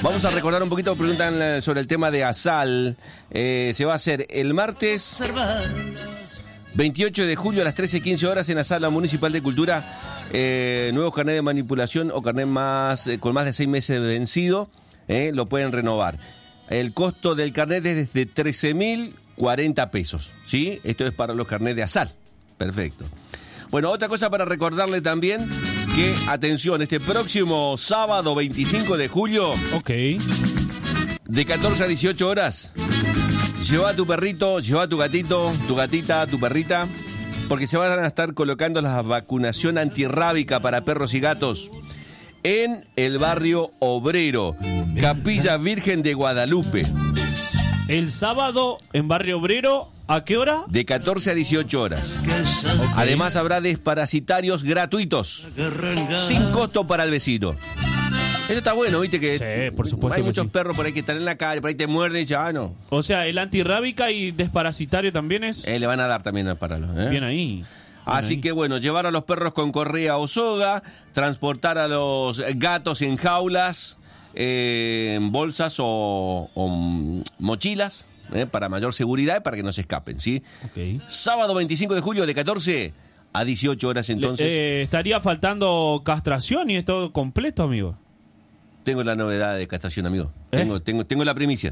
Vamos a recordar un poquito, preguntan sobre el tema de ASAL. Se va a hacer el martes 28 de julio a las 13:15 horas en la Sala Municipal de Cultura. Nuevos carnet de manipulación o carnet con más de 6 meses de vencido, lo pueden renovar. El costo del carnet es de 13.040 pesos, ¿sí? Esto es para los carnets de ASAL. Perfecto. Bueno, otra cosa para recordarle también que, atención, este próximo sábado 25 de julio, de 14 a 18 horas, lleva a tu perrito, lleva a tu gatito, tu gatita, tu perrita, porque se van a estar colocando la vacunación antirrábica para perros y gatos en el barrio Obrero, Capilla Virgen de Guadalupe. El sábado en Barrio Obrero, ¿a qué hora? De 14 a 18 horas. Además habrá desparasitarios gratuitos, sin costo para el vecino. Eso está bueno, viste que sí, por supuesto hay que muchos sí. perros por ahí que están en la calle, por ahí te muerden y ya no. O sea, el antirrábica y desparasitario también es... Le van a dar también para los... Bien ahí. Así que bueno, llevar a los perros con correa o soga, transportar a los gatos en jaulas, en bolsas o mochilas, para mayor seguridad y para que no se escapen, ¿sí? Sábado 25 de julio de 14 a 18 horas entonces. Estaría faltando castración y es todo completo, amigo. Tengo la novedad de castración, amigo. Tengo la primicia.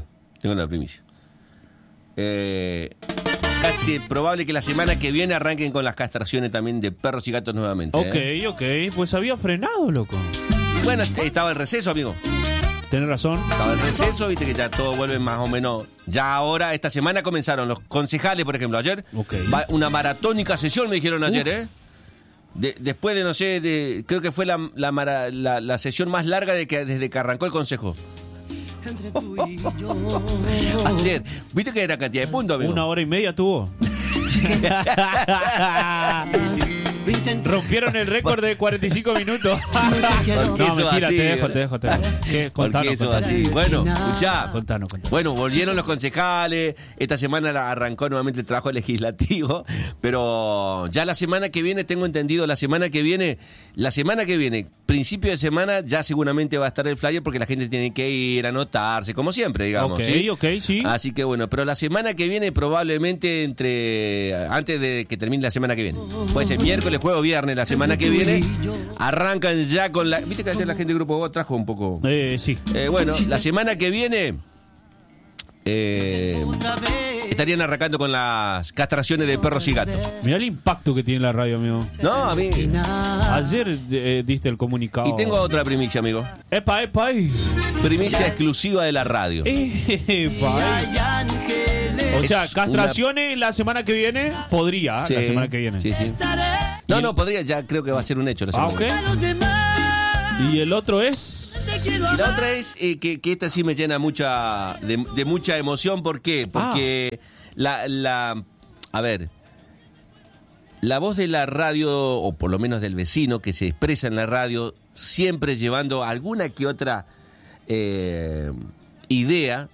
Casi probable que la semana que viene arranquen con las castraciones también de perros y gatos nuevamente. Ok. Pues había frenado, loco. Bueno, estaba el receso, amigo. Tenés razón. Estaba el receso, viste que ya todo vuelve más o menos. Ya ahora, esta semana comenzaron los concejales, por ejemplo, ayer. Va una maratónica sesión, me dijeron ayer, después de, no sé, creo que fue la sesión más larga desde que arrancó el consejo. Ayer, ¿viste que era cantidad de puntos, amigo? 1 hora y media tuvo. Rompieron el récord de 45 minutos. No, mentira, así, te dejo. Contanos. Bueno, escuchá. Contanos. Bueno, volvieron los concejales. Esta semana arrancó nuevamente el trabajo legislativo. Pero ya la semana que viene, tengo entendido, la semana que viene, principio de semana, ya seguramente va a estar el flyer porque la gente tiene que ir a anotarse, como siempre, digamos. Sí. Así que bueno, pero la semana que viene probablemente antes de que termine la semana que viene. Puede ser miércoles, jueves o viernes, la semana que viene, arrancan ya con la... ¿Viste que ayer la gente del Grupo Vos trajo un poco? Sí. Bueno, la semana que viene estarían arrancando con las castraciones de perros y gatos. Mirá el impacto que tiene la radio, amigo. No, a mí... Ayer diste el comunicado. Y tengo otra primicia, amigo. Epa. Primicia exclusiva de la radio. O sea, castraciones la semana que viene, podría, la semana que viene. Sí. No, podría, ya creo que va a ser un hecho la semana que viene. ¿Y el otro es? Y la otra es que esta sí me llena de mucha emoción. ¿Por qué? Porque la voz de la radio, o por lo menos del vecino que se expresa en la radio, siempre llevando alguna que otra idea,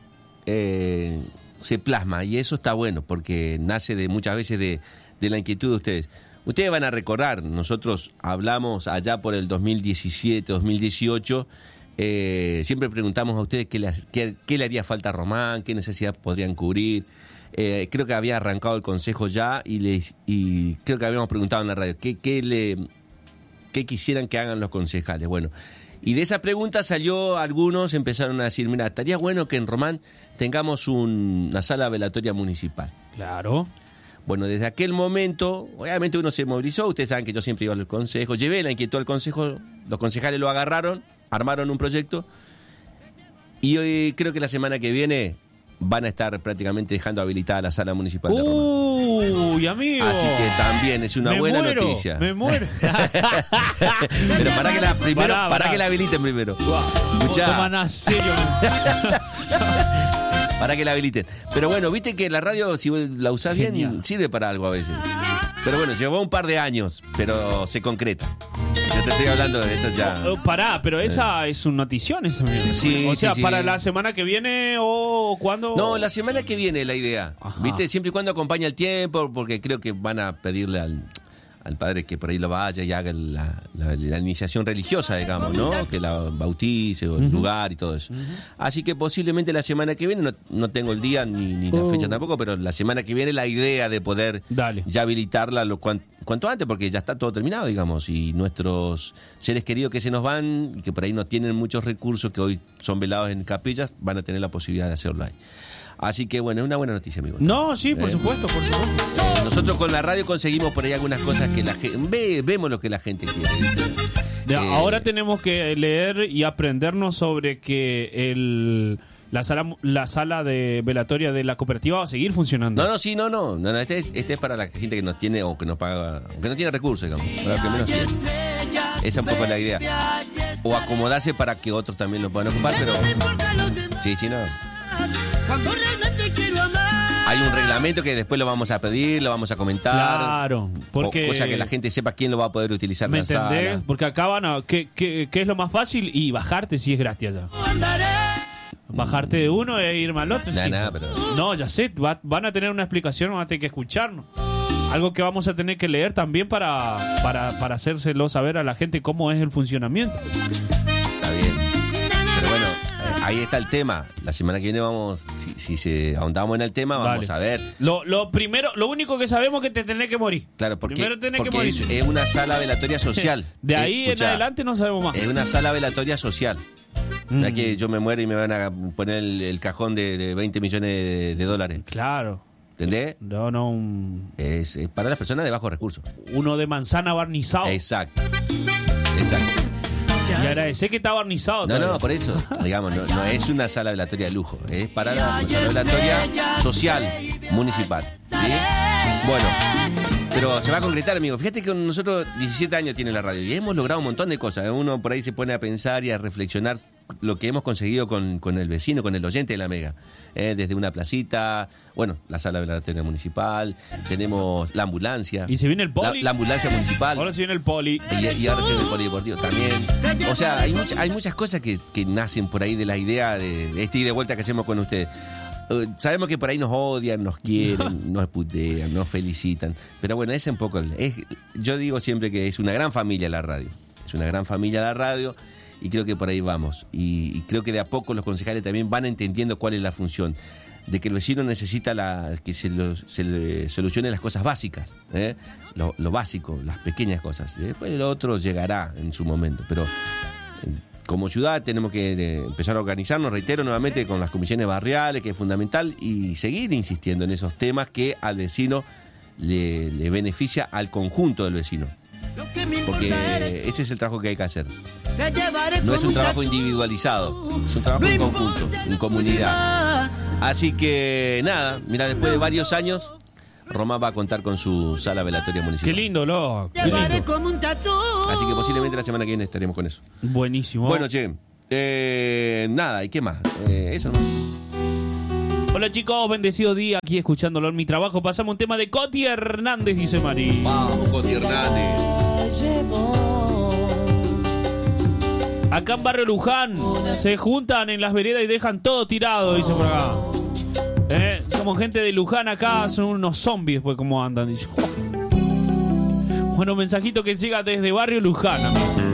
se plasma, y eso está bueno porque nace muchas veces de la inquietud de ustedes. Ustedes van a recordar, nosotros hablamos allá por el 2017, 2018, siempre preguntamos a ustedes qué le haría falta a Román, qué necesidades podrían cubrir. Creo que había arrancado el consejo ya y creo que habíamos preguntado en la radio qué quisieran que hagan los concejales. Bueno, y de esa pregunta algunos empezaron a decir, mira, estaría bueno que en Román tengamos una sala velatoria municipal. Claro. Bueno, desde aquel momento, obviamente uno se movilizó, ustedes saben que yo siempre iba al consejo, llevé la inquietud al consejo, los concejales lo agarraron, armaron un proyecto, y hoy creo que la semana que viene van a estar prácticamente dejando habilitada la sala municipal de Román. Uy, amigo. Así que también es una buena noticia. Me muero. Pero para que la habiliten primero. Toman serio. Para que la habiliten. Pero bueno, viste que la radio, si la usás bien, sirve para algo a veces. Pero bueno, llevó un par de años, pero se concreta. Yo te estoy hablando de esto ya. Pará, pero esa es un notición, esa. Sí, o sea, sí. ¿para la semana que viene o cuándo? No, la semana que viene es la idea. Ajá. ¿Viste? Siempre y cuando acompaña el tiempo, porque creo que van a pedirle al padre que por ahí lo vaya y haga la iniciación religiosa, digamos, ¿no? Que la bautice, o el lugar y todo eso. Así que posiblemente la semana que viene, no tengo el día ni la fecha tampoco, pero la semana que viene la idea de poder ya habilitarla cuanto antes, porque ya está todo terminado, digamos, y nuestros seres queridos que se nos van y que por ahí no tienen muchos recursos, que hoy son velados en capillas, van a tener la posibilidad de hacerlo ahí. Así que bueno, es una buena noticia, amigo. No, sí, por supuesto, por supuesto. Nosotros con la radio conseguimos por ahí algunas cosas que la gente vemos lo que la gente quiere. Ahora tenemos que leer y aprendernos sobre que la sala de velatoria de la cooperativa va a seguir funcionando. No, este es para la gente que nos tiene o que nos paga, que no tiene recursos, digamos, para que menos tiene. Esa es un poco la idea. O acomodarse para que otros también lo puedan ocupar, pero sí, no. Hay un reglamento que después lo vamos a pedir, lo vamos a comentar. Claro, porque cosa que la gente sepa quién lo va a poder utilizar. ¿Me entendés? Sala. Porque acá van a... ¿Qué es lo más fácil? Y bajarte si es gratis allá. Bajarte de uno e irme al otro. Pero... No, ya sé, van a tener una explicación, van a tener que escucharnos. Algo que vamos a tener que leer también para hacérselo saber a la gente cómo es el funcionamiento. Está bien. Pero bueno, ahí está el tema. La semana que viene vamos, si ahondamos en el tema, vamos a ver. Lo primero, lo único que sabemos es que te tenés que morir. Claro, porque que morir. Es una sala velatoria social. De ahí en adelante no sabemos más. Es una sala velatoria social. No es que yo me muera y me van a poner el cajón de 20 millones de dólares. Claro. ¿Entendés? No. Es para las personas de bajos recursos. Uno de manzana barnizado. Exacto. Y agradecé que está barnizado. No, por eso. Digamos, no es una sala velatoria de lujo. Es para una sala velatoria social, municipal. ¿Sí? Bueno, pero se va a concretar, amigo. Fíjate que nosotros 17 años tiene la radio y hemos logrado un montón de cosas. Uno por ahí se pone a pensar y a reflexionar lo que hemos conseguido con el vecino, con el oyente de la Mega. Desde una placita, bueno, la sala velatoria municipal, tenemos la ambulancia. Y se viene el poli. La ambulancia municipal. Ahora se viene el poli. Y ahora se viene el polideportivo también. O sea, hay muchas cosas que nacen por ahí de la idea de este ida y vuelta que hacemos con ustedes. Sabemos que por ahí nos odian, nos quieren, nos putean, nos felicitan. Pero bueno, ese es un poco... yo digo siempre que es una gran familia la radio. Es una gran familia la radio y creo que por ahí vamos. Y creo que de a poco los concejales también van entendiendo cuál es la función. De que el vecino necesita que se le solucione las cosas básicas. Lo básico, las pequeñas cosas. Y después lo otro llegará en su momento. Pero... como ciudad tenemos que empezar a organizarnos, reitero nuevamente, con las comisiones barriales, que es fundamental, y seguir insistiendo en esos temas que al vecino le beneficia al conjunto del vecino. Porque ese es el trabajo que hay que hacer. No es un trabajo individualizado, es un trabajo en conjunto, en comunidad. Así que nada, mira, después de varios años... Roma va a contar con su sala velatoria municipal. Qué lindo, loco. Qué lindo. Así que posiblemente la semana que viene estaremos con eso. Buenísimo. Bueno, che. Nada, ¿y qué más? Eso no. Hola chicos, bendecido día aquí escuchándolo en mi trabajo. Pasamos un tema de Coti Hernández, dice Mari. Vamos, Coti Hernández. Acá en Barrio Luján se juntan en las veredas y dejan todo tirado, dice por acá. Somos gente de Luján acá, son unos zombies, pues, ¿cómo andan? Dice, bueno, mensajito que llega desde Barrio Luján, amigo.